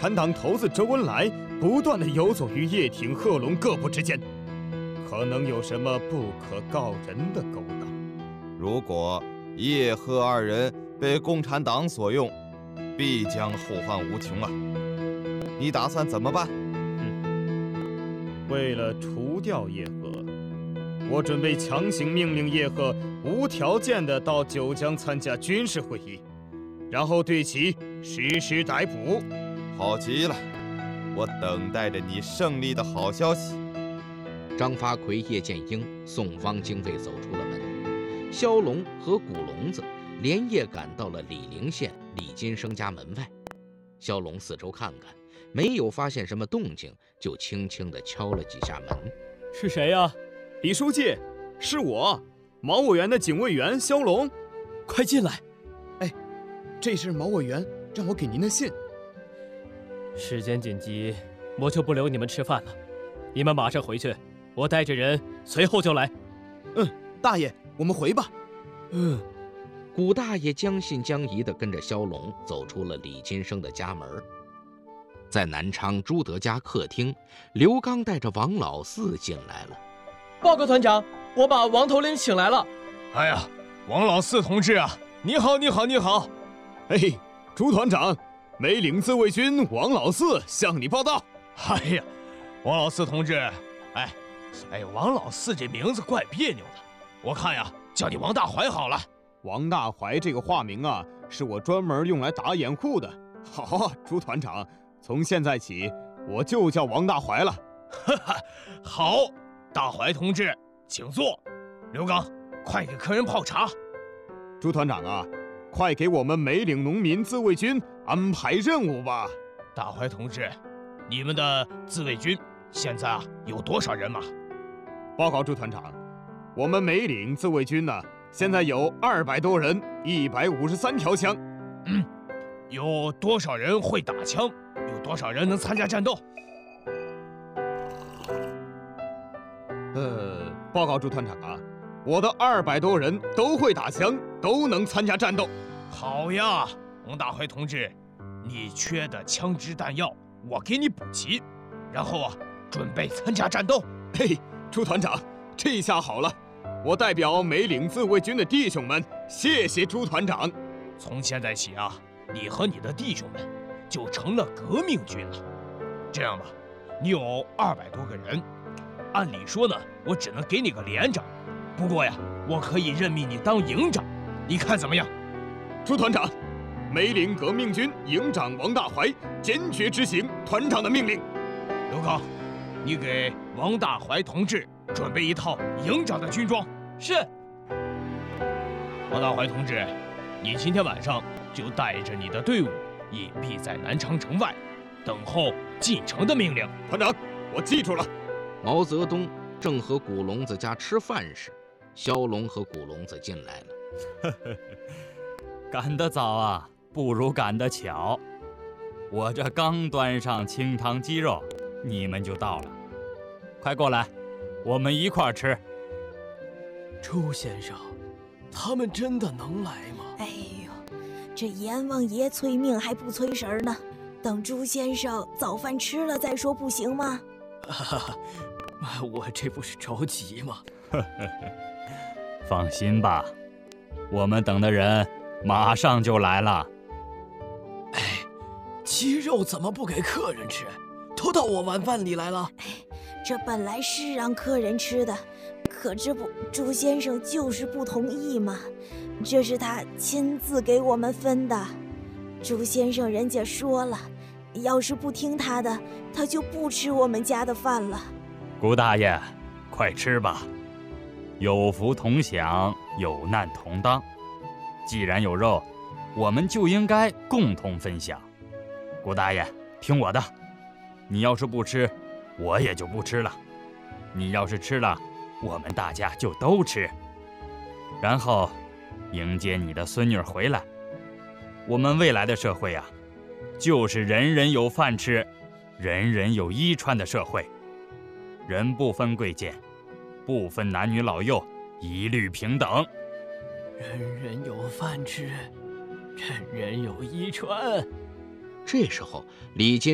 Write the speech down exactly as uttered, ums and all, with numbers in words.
产党头子周恩来不断地游走于叶挺、贺龙各部之间，可能有什么不可告人的勾当。 如果叶贺二人被共产党所用，必将后患无穷啊！你打算怎么办？ 嗯，为了除掉叶贺，我准备强行命令叶贺无条件地到九江参加军事会议，然后对其实施逮捕。 好极了，我等待着你胜利的好消息。 张发奎、叶剑英、宋方精卫走出了门，萧龙和古笼子连夜赶到了醴陵县李金生家门外。萧龙四周看看，没有发现什么动静，就轻轻地敲了几下门。 是谁呀？ 李书记，是我，毛委员的警卫员萧龙。 快进来。 哎，这是毛委员让我给您的信。 时间紧急，我就不留你们吃饭了，你们马上回去，我带着人随后就来。 嗯，大爷，我们回吧。 嗯。 古大爷将信将疑地跟着萧龙走出了李金生的家门。在南昌朱德家客厅，刘刚带着王老四进来了。 报告团长，我把王头领请来了。 哎呀，王老四同志啊，你好，你好，你好。 嘿，朱团长，梅岭自卫军王老四向你报道。 哎呀，王老四同志，哎，哎，王老四这名字怪别扭的，我看呀，叫你王大怀好了。 王大怀这个化名啊，是我专门用来打掩护的。好啊，朱团长，从现在起我就叫王大怀了。 哈哈，好，大怀同志，请坐。刘刚，快给客人泡茶。 朱团长啊，快给我们梅岭农民自卫军安排任务吧。 大怀同志，你们的自卫军现在啊有多少人马？ 报告朱团长，我们梅岭自卫军呢、啊，现在有二百多人，一百五十三条枪。 嗯，有多少人会打枪？有多少人能参加战斗？ 呃，报告朱团长啊，我的二百多人都会打枪，都能参加战斗。 好呀，王大怀同志，你缺的枪支弹药，我给你补齐，然后啊，准备参加战斗。 嘿，朱团长，这下好了。我代表梅岭自卫军的弟兄们，谢谢朱团长。 从现在起啊，你和你的弟兄们就成了革命军了。这样吧，你有二百多个人，按理说呢，我只能给你个连长，不过呀，我可以任命你当营长，你看怎么样？ 朱团长，梅岭革命军营长王大怀坚决执行团长的命令。 刘刚，你给王大怀同志准备一套营长的军装。 是。 王大怀同志，你今天晚上就带着你的队伍隐蔽在南昌城外，等候进城的命令。 团长，我记住了。 毛泽东正和古笼子家吃饭时，萧龙和古笼子进来了。 赶得早啊，不如赶得巧。我这刚端上清汤鸡肉，你们就到了。快过来，我们一块儿吃。 朱先生，他们真的能来吗？ 哎呦，这阎王爷催命还不催神呢，等朱先生早饭吃了再说，不行吗？ 哈哈，我这不是着急吗？ 放心吧，我们等的人马上就来了。 哎，鸡肉怎么不给客人吃？都到我晚饭里来了。 哎，这本来是让客人吃的，可这不朱先生就是不同意嘛，这是他亲自给我们分的。朱先生人家说了，要是不听他的，他就不吃我们家的饭了。 古大爷，快吃吧，有福同享，有难同当。既然有肉，我们就应该共同分享。古大爷，听我的，你要是不吃，我也就不吃了。你要是吃了，我们大家就都吃，然后迎接你的孙女回来。我们未来的社会啊，就是人人有饭吃，人人有衣穿的社会，人不分贵贱，不分男女老幼，一律平等。 人人有饭吃，人人有衣穿。 这时候，李金